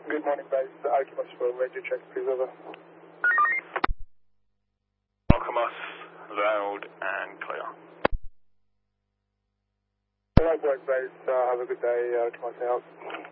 Good morning, base. Alchemist for radio check, please, over. Alchemist, loud and clear. Likewise, base. Have a good day. Alchemist out.